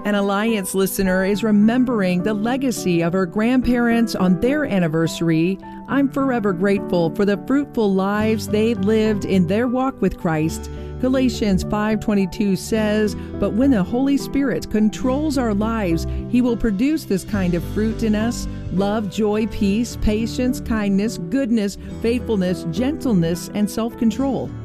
An Alliance listener is remembering the legacy of her grandparents on their anniversary. I'm forever grateful for the fruitful lives they lived in their walk with Christ. Galatians 5:22 says, "But when the Holy Spirit controls our lives, He will produce this kind of fruit in us: love, joy, peace, patience, kindness, goodness, faithfulness, gentleness, and self-control."